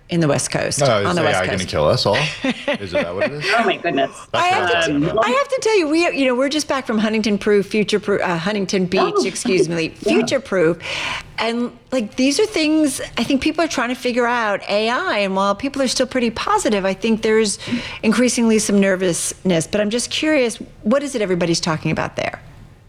in the West Coast. Oh, on is the A I West going Coast. to kill us all? Is that what it is? Oh my goodness! I have, to, Um, I have to tell you, we you know we're just back from Huntington Proof, Future Proof, uh, Huntington Beach, Oh. excuse me, Future Proof, and like these are things I think people are trying to figure out A I. And while people are still pretty positive, I think there's increasingly some nervousness. But I'm just curious, what is it everybody's talking about there?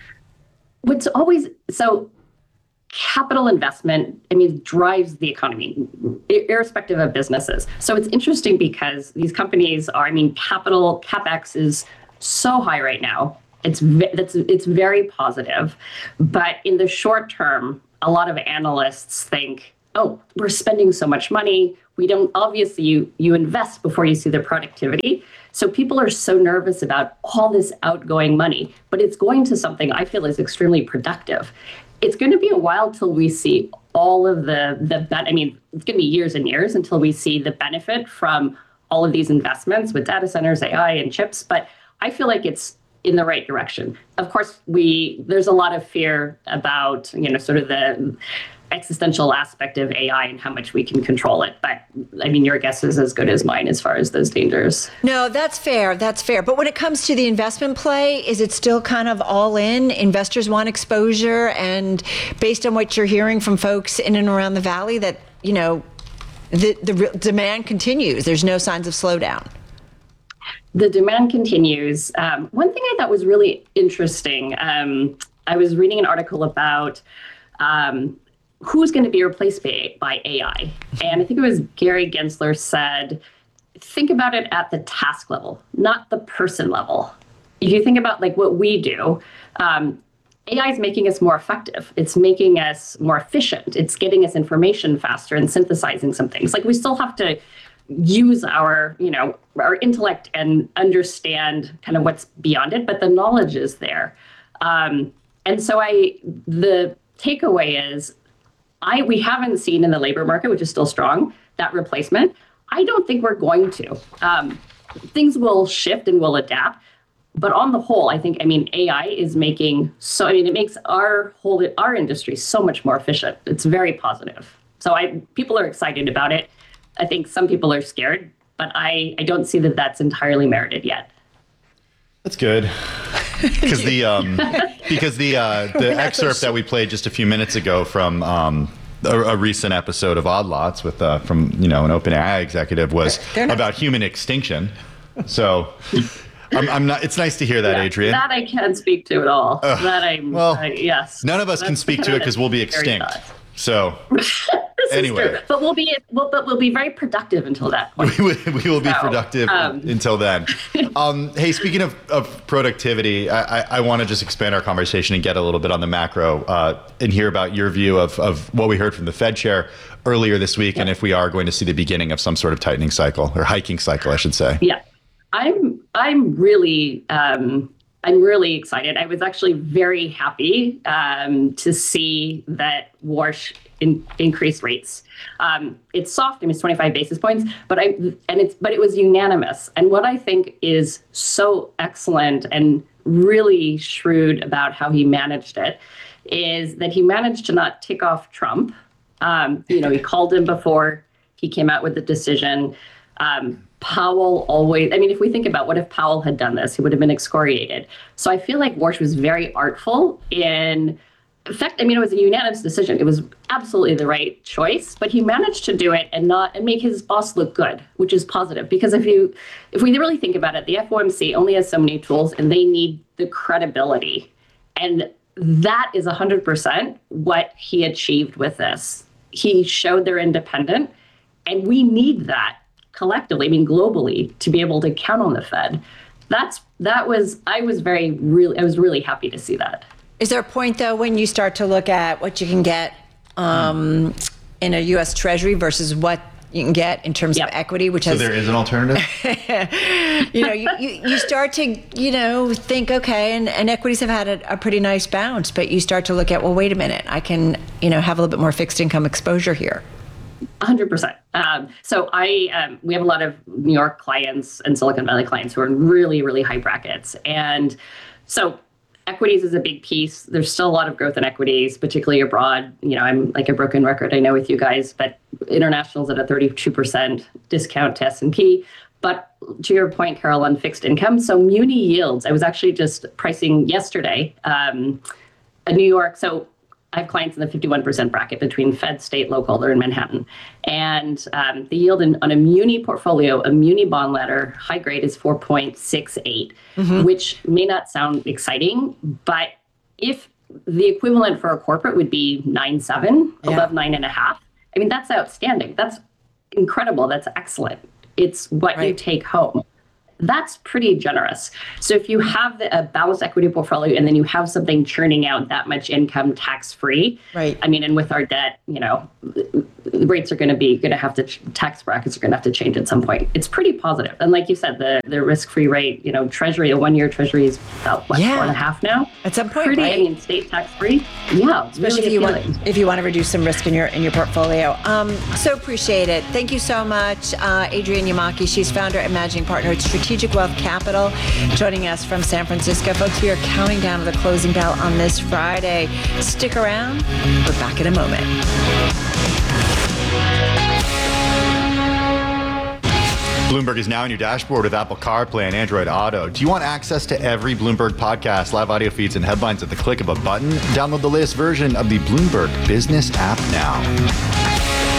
What's always so capital investment, I mean, drives the economy, irrespective of businesses. So it's interesting because these companies are, I mean, capital capex is so high right now. It's that's it's very positive, but in the short term, a lot of analysts think, oh, we're spending so much money. We don't obviously you you invest before you see the productivity. So people are so nervous about all this outgoing money, but it's going to something I feel is extremely productive. It's going to be a while till we see all of the, the ben- I mean, it's going to be years and years until we see the benefit from all of these investments with data centers, A I, and chips. But I feel like it's in the right direction. Of course, we there's a lot of fear about, you know, sort of the existential aspect of A I and how much we can control it. But I mean, your guess is as good as mine as far as those dangers. No, that's fair. That's fair. But when it comes to the investment play, is it still kind of all in? Investors want exposure, and based on what you're hearing from folks in and around the valley, that, you know, the, the re- demand continues. There's no signs of slowdown. The demand continues. Um, one thing I thought was really interesting, um, I was reading an article about um, who's going to be replaced by, by A I. And I think it was Gary Gensler said, think about it at the task level, not the person level. If you think about like what we do, um, A I is making us more effective. It's making us more efficient. It's getting us information faster and synthesizing some things. Like we still have to use our, you know, our intellect and understand kind of what's beyond it, but the knowledge is there. Um, and so I, the takeaway is, I we haven't seen in the labor market, which is still strong, that replacement. I don't think we're going to. Um, things will shift and will adapt. But on the whole, I think, I mean, A I is making so, I mean, it makes our whole, our industry so much more efficient. It's very positive. So I, people are excited about it. I think some people are scared, but I, I don't see that that's entirely merited yet. That's good. Because the um, because the uh, the excerpt that we played just a few minutes ago from um, a, a recent episode of Odd Lots with uh, from you know an OpenAI executive was about human extinction. So I'm, I'm not. It's nice to hear that, yeah, Adrian. That I can't speak to at all. Uh, that I'm. well, I, yes. None of us That's can speak to it because we'll be extinct. So. This anyway, is true. But we'll be we'll, but we'll be very productive until that point. we, we will be so, productive um, until then. Um, hey, speaking of, of productivity, I, I, I want to just expand our conversation and get a little bit on the macro uh, and hear about your view of, of what we heard from the Fed chair earlier this week, yeah. and if we are going to see the beginning of some sort of tightening cycle or hiking cycle, I should say. Yeah, I'm I'm really. Um, I'm really excited. I was actually very happy um, to see that Warsh in, increased rates. Um, it's soft. I mean, it's twenty-five basis points, but I and it's but it was unanimous. And what I think is so excellent and really shrewd about how he managed it is that he managed to not tick off Trump. Um, you know, he called him before he came out with the decision. Um, Powell always, I mean, if we think about what if Powell had done this, he would have been excoriated. So I feel like Warsh was very artful in effect. I mean, it was a unanimous decision. It was absolutely the right choice, but he managed to do it and not, and make his boss look good, which is positive. Because if you, if we really think about it, the F O M C only has so many tools and they need the credibility. And that is one hundred percent what he achieved with this. He showed they're independent, and we need that collectively, I mean, globally, to be able to count on the Fed. That's, that was, I was very, really, I was really happy to see that. Is there a point, though, when you start to look at what you can get um, in a U S Treasury versus what you can get in terms yep. of equity, which so has... So there is an alternative? you know, you, you, you start to, you know, think, okay, and, and equities have had a, a pretty nice bounce, but you start to look at, well, wait a minute, I can, you know, have a little bit more fixed income exposure here. one hundred percent. Um, so I, um, we have a lot of New York clients and Silicon Valley clients who are in really, really high brackets. And so equities is a big piece. There's still a lot of growth in equities, particularly abroad. You know, I'm like a broken record, I know, with you guys, but international's at a thirty-two percent discount to S and P. But to your point, Carol, on fixed income, so muni yields, I was actually just pricing yesterday um, a New York, so I have clients in the fifty-one percent bracket between Fed, state, local. They're in Manhattan. And um, the yield in, on a muni portfolio, a muni bond ladder, high grade is four point six eight, mm-hmm. which may not sound exciting, but if the equivalent for a corporate would be nine point seven, yeah. above nine point five, I mean, that's outstanding. That's incredible. That's excellent. It's what right. you take home. That's pretty generous. So if you have the, a balanced equity portfolio and then you have something churning out that much income tax-free, right? I mean, and with our debt, you know, rates are going to be going to have to tax brackets are going to have to change at some point. It's pretty positive. And like you said, the the risk-free rate, you know, Treasury, a one-year Treasury is about what, yeah. four and a half now. At some point, pretty, right? I mean, state tax-free. Yeah, especially really if you appealing. want if you want to reduce some risk in your in your portfolio. Um, so appreciate it. Thank you so much, uh, Adrienne Yamaki. She's founder and managing partner at Strategic Wealth Capital, joining us from San Francisco. Folks, we are counting down to the closing bell on this Friday. Stick around. We're back in a moment. Bloomberg is now in your dashboard with Apple CarPlay and Android Auto. Do you want access to every Bloomberg podcast, live audio feeds, and headlines at the click of a button? Download the latest version of the Bloomberg Business app now.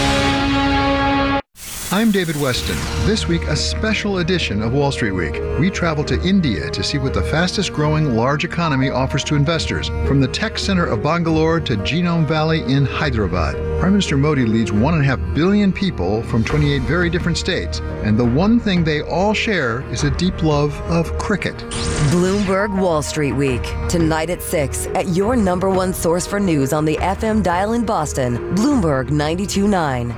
I'm David Weston. This week, a special edition of Wall Street Week. We travel to India to see what the fastest growing large economy offers to investors, from the tech center of Bangalore to Genome Valley in Hyderabad. Prime Minister Modi leads one and a half billion people from twenty-eight very different states, and the one thing they all share is a deep love of cricket. Bloomberg Wall Street Week, tonight at six at your number one source for news on the F M dial in Boston, Bloomberg ninety-two point nine.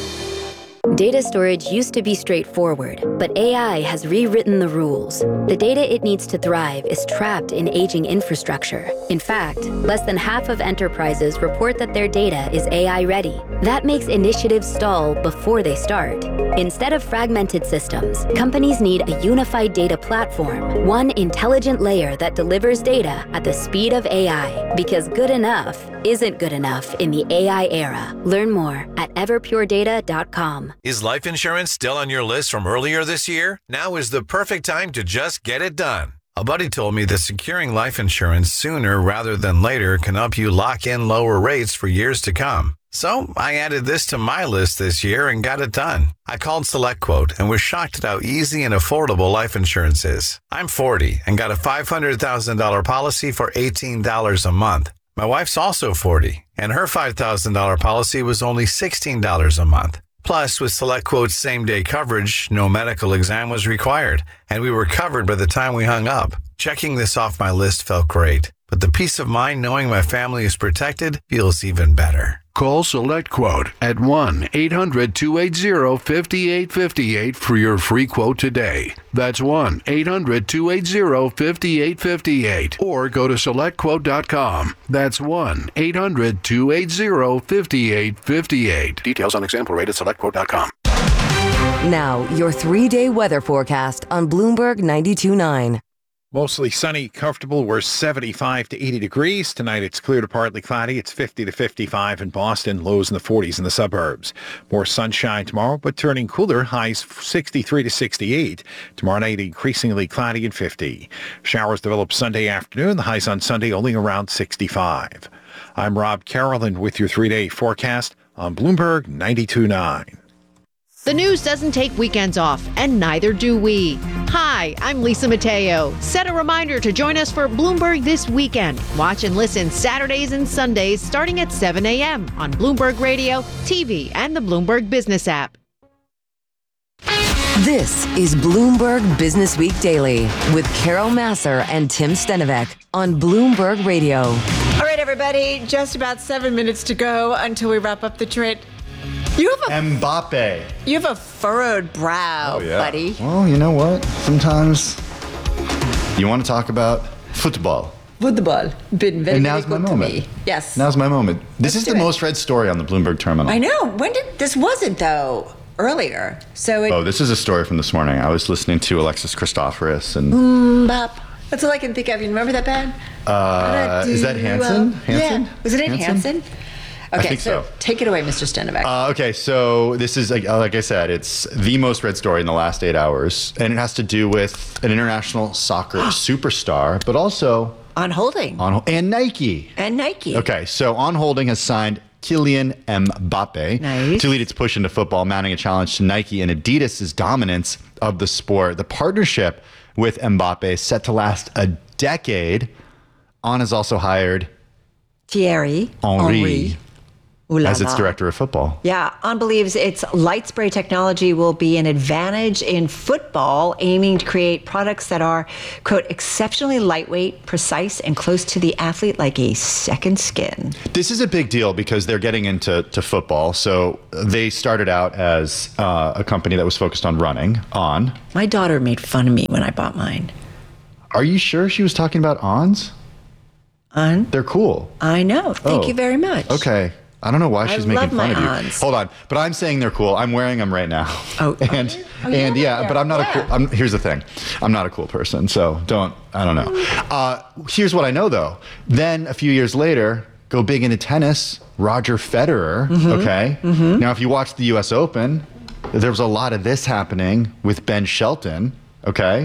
Data storage used to be straightforward, but A I has rewritten the rules. The data it needs to thrive is trapped in aging infrastructure. In fact, less than half of enterprises report that their data is A I ready. That makes initiatives stall before they start. Instead of fragmented systems, companies need a unified data platform, one intelligent layer that delivers data at the speed of A I. Because good enough isn't good enough in the A I era. Learn more at everpure data dot com. Is life insurance still on your list from earlier this year? Now is the perfect time to just get it done. A buddy told me that securing life insurance sooner rather than later can help you lock in lower rates for years to come. So I added this to my list this year and got it done. I called SelectQuote and was shocked at how easy and affordable life insurance is. I'm forty and got a five hundred thousand dollars policy for eighteen dollars a month. My wife's also forty, and her five thousand dollars policy was only sixteen dollars a month. Plus, with SelectQuote's same-day coverage, no medical exam was required, and we were covered by the time we hung up. Checking this off my list felt great, but the peace of mind knowing my family is protected feels even better. Call SelectQuote at one eight hundred two eight zero five eight five eight for your free quote today. That's one eight hundred two eight zero five eight five eight. Or go to select quote dot com. That's one eight hundred two eight zero five eight five eight. Details on example rate at select quote dot com. Now, your three-day weather forecast on Bloomberg ninety-two point nine. Mostly sunny, comfortable. We're seventy-five to eighty degrees. Tonight it's clear to partly cloudy. It's fifty to fifty-five in Boston, lows in the forties in the suburbs. More sunshine tomorrow, but turning cooler, highs sixty-three to sixty-eight. Tomorrow night increasingly cloudy and fifty. Showers develop Sunday afternoon. The highs on Sunday only around sixty-five. I'm Rob Carolyn with your three-day forecast on Bloomberg ninety-two point nine. The news doesn't take weekends off, and neither do we. Hi, I'm Lisa Mateo. Set a reminder to join us for Bloomberg This Weekend. Watch and listen Saturdays and Sundays starting at seven a.m. on Bloomberg Radio, T V, and the Bloomberg Business app. This is Bloomberg Business Week Daily with Carol Massar and Tim Stenovec on Bloomberg Radio. All right, everybody, just about seven minutes to go until we wrap up the trade. You have a Mbappe. You have a furrowed brow, oh, yeah. buddy. Well, you know what? Sometimes you want to talk about football. Football. Been very, and very now's my good to moment. me. Yes. Now's my moment. This Let's is the most read story on the Bloomberg terminal. I know. When did this wasn't though earlier? So it, oh, this is a story from this morning. I was listening to Alexis Christoforous and Mbop. That's all I can think of. You remember that band? Uh, is that Hanson? Hanson? Yeah. Was it in Hanson? I Okay, think so, so. take it away, Mister Stendebeck. Uh, okay, so this is, like, like I said, it's the most read story in the last eight hours, and it has to do with an international soccer superstar, but also On Holding. on and Nike. And Nike. Okay, so On Holding has signed Kylian Mbappe Nice. to lead its push into football, mounting a challenge to Nike and Adidas' dominance of the sport. The partnership with Mbappe is set to last a decade. On has also hired Thierry Henry, Henry. Ooh la as its la. director of football. Yeah, On believes its light spray technology will be an advantage in football, aiming to create products that are, quote, exceptionally lightweight, precise, and close to the athlete like a second skin. This is a big deal because they're getting into to football. So they started out as uh, a company that was focused on running, On. My daughter made fun of me when I bought mine. Are you sure she was talking about Ons? On? They're cool. I know. Thank Oh. you very much. Okay. I don't know why I she's love making fun my of you. Ons. Hold on, but I'm saying they're cool. I'm wearing them right now. Oh, and and yeah, but I'm not a cool. I'm, here's the thing, I'm not a cool person, so don't. I don't know. Uh, here's what I know though. Then a few years later, go big into tennis. Roger Federer. Mhm. Okay. Mhm. Now, if you watch the U S Open, there was a lot of this happening with Ben Shelton. Okay.